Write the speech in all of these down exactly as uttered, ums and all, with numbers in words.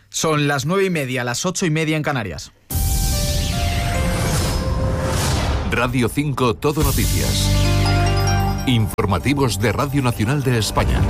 Son las nueve y media, las ocho y media en Canarias. Radio cinco Todo Noticias. Informativos de Radio Nacional de España.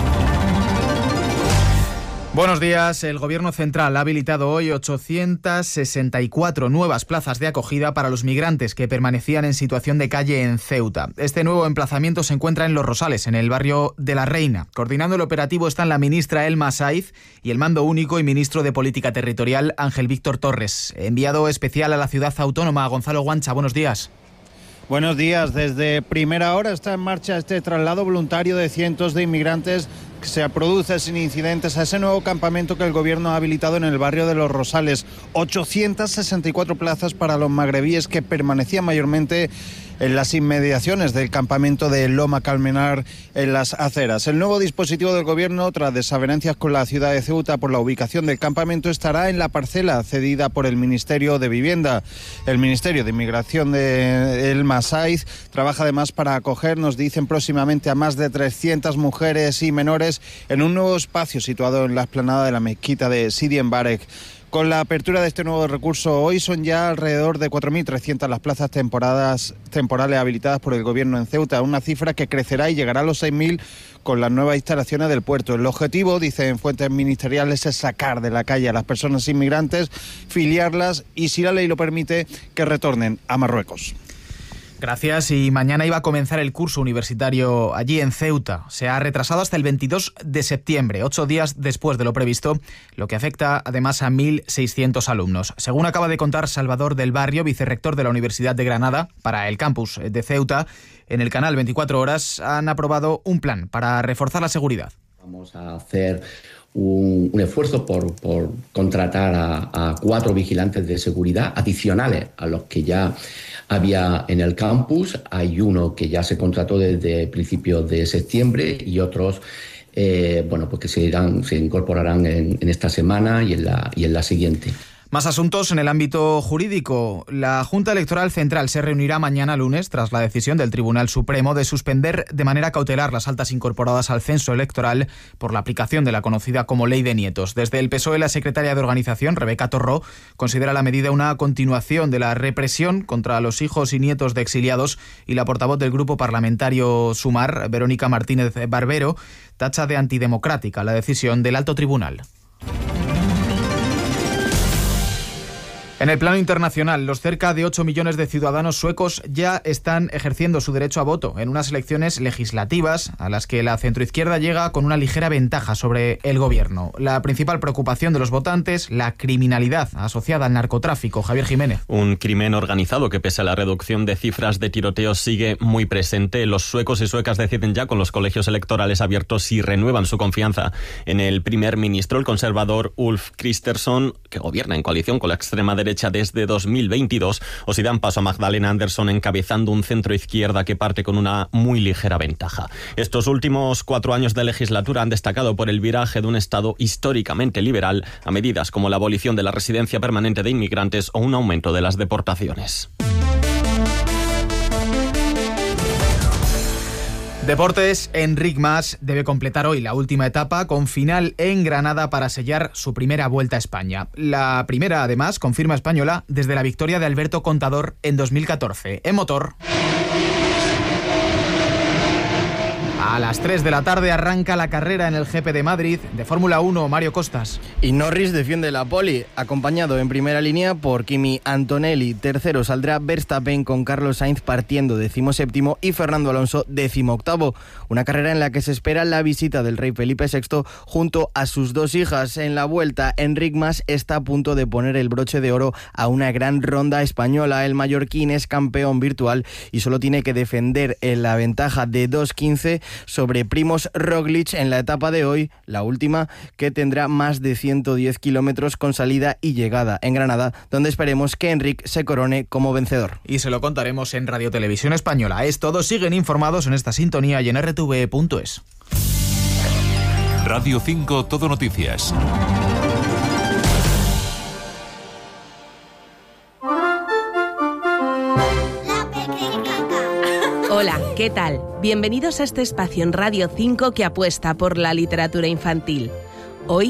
Buenos días. El Gobierno Central ha habilitado hoy ochocientas sesenta y cuatro nuevas plazas de acogida para los migrantes que permanecían en situación de calle en Ceuta. Este nuevo emplazamiento se encuentra en Los Rosales, en el barrio de La Reina. Coordinando el operativo están la ministra Elma Saiz y el Mando Único y ministro de Política Territorial Ángel Víctor Torres. Enviado especial a la ciudad autónoma, Gonzalo Guancha. Buenos días. Buenos días. Desde primera hora está en marcha este traslado voluntario de cientos de inmigrantes que se produce sin incidentes a ese nuevo campamento que el Gobierno ha habilitado en el barrio de Los Rosales. ochocientas sesenta y cuatro plazas para los magrebíes que permanecían mayormente en las inmediaciones del campamento de Loma Calmenar en Las Aceras. El nuevo dispositivo del Gobierno, tras desavenencias con la ciudad de Ceuta por la ubicación del campamento, estará en la parcela cedida por el Ministerio de Vivienda. El Ministerio de Inmigración de Elma Saiz trabaja además para acoger, nos dicen próximamente, a más de trescientas mujeres y menores en un nuevo espacio situado en la explanada de la mezquita de Sidi Mbarek. Con la apertura de este nuevo recurso, hoy son ya alrededor de cuatro mil trescientas las plazas temporadas, temporales habilitadas por el Gobierno en Ceuta, una cifra que crecerá y llegará a los seis mil con las nuevas instalaciones del puerto. El objetivo, dicen fuentes ministeriales, es sacar de la calle a las personas inmigrantes, filiarlas y, si la ley lo permite, que retornen a Marruecos. Gracias. Y mañana iba a comenzar el curso universitario allí en Ceuta. Se ha retrasado hasta el veintidós de septiembre, ocho días después de lo previsto, lo que afecta además a mil seiscientos alumnos. Según acaba de contar Salvador del Barrio, vicerrector de la Universidad de Granada, para el campus de Ceuta, en el canal veinticuatro horas han aprobado un plan para reforzar la seguridad. Vamos a hacer un, un esfuerzo por, por contratar a, a cuatro vigilantes de seguridad adicionales a los que ya había en el campus. Hay uno que ya se contrató desde principios de septiembre y otros eh, bueno, pues que se, irán, se incorporarán en, en esta semana y en la, y en la siguiente. Más asuntos en el ámbito jurídico. La Junta Electoral Central se reunirá mañana lunes tras la decisión del Tribunal Supremo de suspender de manera cautelar las altas incorporadas al censo electoral por la aplicación de la conocida como Ley de Nietos. Desde el P S O E, la secretaria de Organización, Rebeca Torró, considera la medida una continuación de la represión contra los hijos y nietos de exiliados, y la portavoz del grupo parlamentario Sumar, Verónica Martínez Barbero, tacha de antidemocrática la decisión del Alto Tribunal. En el plano internacional, los cerca de ocho millones de ciudadanos suecos ya están ejerciendo su derecho a voto en unas elecciones legislativas a las que la centroizquierda llega con una ligera ventaja sobre el gobierno. La principal preocupación de los votantes, la criminalidad asociada al narcotráfico. Javier Jiménez. Un crimen organizado que, pese a la reducción de cifras de tiroteos, sigue muy presente. Los suecos y suecas deciden ya con los colegios electorales abiertos si renuevan su confianza en el primer ministro, el conservador Ulf Kristersson, que gobierna en coalición con la extrema derecha desde dos mil veintidós, o si dan paso a Magdalena Andersson encabezando un centro izquierda que parte con una muy ligera ventaja. Estos últimos cuatro años de legislatura han destacado por el viraje de un Estado históricamente liberal a medidas como la abolición de la residencia permanente de inmigrantes o un aumento de las deportaciones. Deportes. Enric Mas debe completar hoy la última etapa con final en Granada para sellar su primera vuelta a España. La primera, además, confirma española desde la victoria de Alberto Contador en dos mil catorce. En motor. A las tres de la tarde arranca la carrera en el G P de Madrid de Fórmula uno, Mario Costas. Y Norris defiende la pole, acompañado en primera línea por Kimi Antonelli. Tercero saldrá Verstappen con Carlos Sainz partiendo decimoséptimo y Fernando Alonso decimoctavo. Una carrera en la que se espera la visita del rey Felipe sexto junto a sus dos hijas. En la vuelta, Enric Mas está a punto de poner el broche de oro a una gran ronda española. El mallorquín es campeón virtual y solo tiene que defender en la ventaja de dos quince sobre Primož Roglič en la etapa de hoy, la última, que tendrá más de ciento diez kilómetros con salida y llegada en Granada, donde esperemos que Enric se corone como vencedor. Y se lo contaremos en Radio Televisión Española. Es todo. Siguen informados en esta sintonía y en r t v punto es. Radio cinco Todo Noticias. Hola, ¿qué tal? Bienvenidos a este espacio en Radio cinco que apuesta por la literatura infantil. Hoy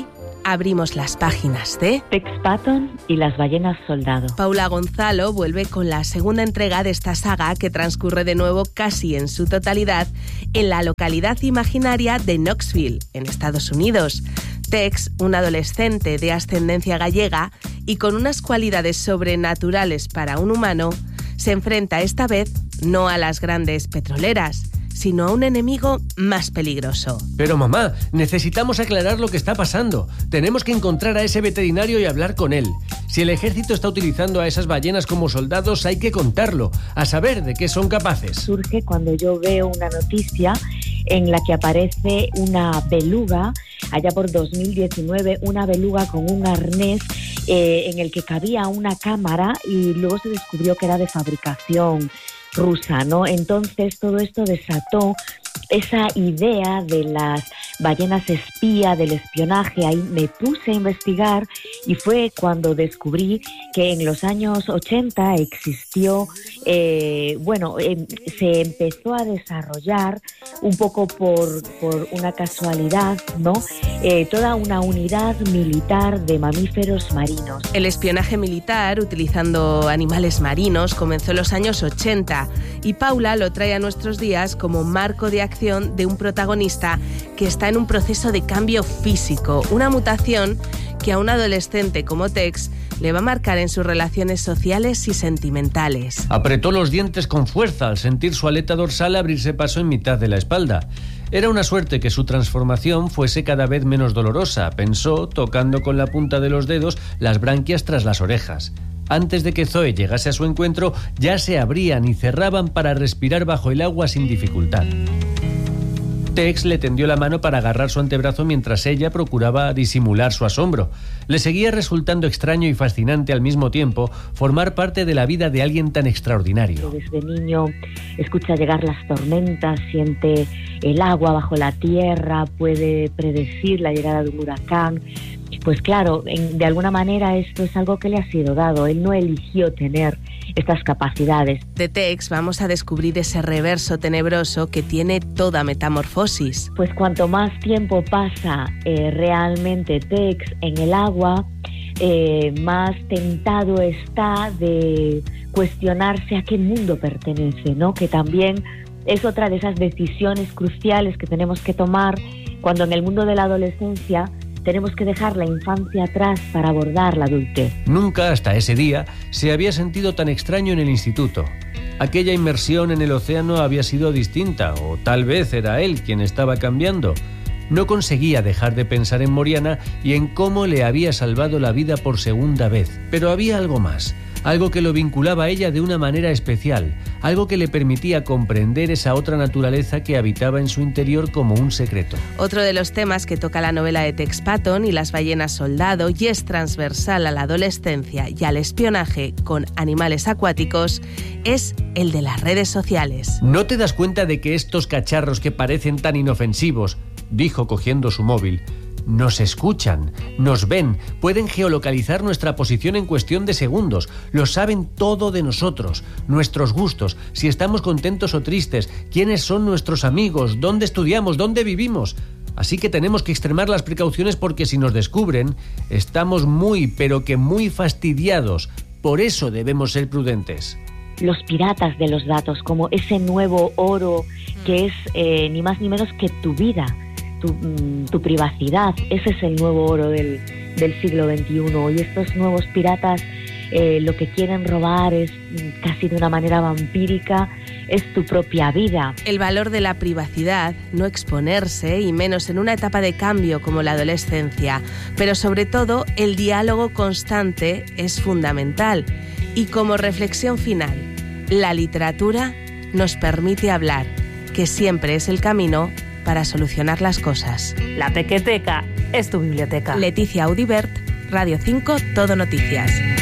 abrimos las páginas de Tex Patton y las ballenas soldado. Paula Gonzalo vuelve con la segunda entrega de esta saga que transcurre de nuevo casi en su totalidad en la localidad imaginaria de Knoxville, en Estados Unidos. Tex, un adolescente de ascendencia gallega y con unas cualidades sobrenaturales para un humano, se enfrenta esta vez no a las grandes petroleras, sino a un enemigo más peligroso. Pero mamá, necesitamos aclarar lo que está pasando. Tenemos que encontrar a ese veterinario y hablar con él. Si el ejército está utilizando a esas ballenas como soldados, hay que contarlo, a saber de qué son capaces. Surge cuando yo veo una noticia en la que aparece una beluga, allá por dos mil diecinueve, una beluga con un arnés eh, en el que cabía una cámara y luego se descubrió que era de fabricación rusa, ¿no? Entonces todo esto desató esa idea de las ballenas espía, del espionaje. Ahí me puse a investigar y fue cuando descubrí que en los años ochenta existió, eh, bueno, eh, se empezó a desarrollar un poco por, por una casualidad, ¿no? Eh, toda una unidad militar de mamíferos marinos. El espionaje militar utilizando animales marinos comenzó en los años ochenta y Paula lo trae a nuestros días como marco de acción de un protagonista que está en un proceso de cambio físico, una mutación que a un adolescente como Tex le va a marcar en sus relaciones sociales y sentimentales. Apretó los dientes con fuerza al sentir su aleta dorsal abrirse paso en mitad de la espalda. Era una suerte que su transformación fuese cada vez menos dolorosa, pensó, tocando con la punta de los dedos las branquias tras las orejas. Antes de que Zoe llegase a su encuentro, ya se abrían y cerraban para respirar bajo el agua sin dificultad. Tex le tendió la mano para agarrar su antebrazo mientras ella procuraba disimular su asombro. Le seguía resultando extraño y fascinante al mismo tiempo formar parte de la vida de alguien tan extraordinario. Desde niño escucha llegar las tormentas, siente el agua bajo la tierra, puede predecir la llegada de un huracán. Pues claro, en, de alguna manera esto es algo que le ha sido dado. Él no eligió tener estas capacidades. De Tex vamos a descubrir ese reverso tenebroso que tiene toda metamorfosis. Pues cuanto más tiempo pasa eh, realmente Tex en el agua, eh, más tentado está de cuestionarse a qué mundo pertenece, ¿no? Que también es otra de esas decisiones cruciales que tenemos que tomar cuando en el mundo de la adolescencia tenemos que dejar la infancia atrás para abordar la adultez. Nunca hasta ese día se había sentido tan extraño en el instituto. Aquella inmersión en el océano había sido distinta, o tal vez era él quien estaba cambiando. No conseguía dejar de pensar en Moriana y en cómo le había salvado la vida por segunda vez. Pero había algo más. Algo que lo vinculaba a ella de una manera especial, algo que le permitía comprender esa otra naturaleza que habitaba en su interior como un secreto. Otro de los temas que toca la novela de Tex Patton y las ballenas soldado y es transversal a la adolescencia y al espionaje con animales acuáticos es el de las redes sociales. ¿No te das cuenta de que estos cacharros que parecen tan inofensivos, dijo cogiendo su móvil, nos escuchan, nos ven, pueden geolocalizar nuestra posición en cuestión de segundos, lo saben todo de nosotros, nuestros gustos, si estamos contentos o tristes, quiénes son nuestros amigos, dónde estudiamos, dónde vivimos? Así que tenemos que extremar las precauciones porque si nos descubren, estamos muy, pero que muy fastidiados. Por eso debemos ser prudentes. Los piratas de los datos, como ese nuevo oro que es eh, ni más ni menos que tu vida. Tu, tu privacidad, ese es el nuevo oro del, del siglo veintiuno y estos nuevos piratas eh, lo que quieren robar es casi de una manera vampírica, es tu propia vida. El valor de la privacidad, no exponerse y menos en una etapa de cambio como la adolescencia, pero sobre todo el diálogo constante es fundamental y como reflexión final, la literatura nos permite hablar, que siempre es el camino para solucionar las cosas. La Pequeteca es tu biblioteca. Leticia Audibert, Radio cinco, Todo Noticias.